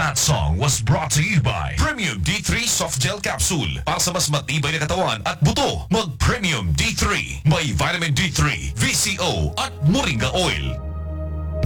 That song was brought to you by Premium D3 Soft Gel Capsule. Para sa mas matibay na katawan at buto, mag Premium D3. May vitamin D3, VCO at Moringa Oil.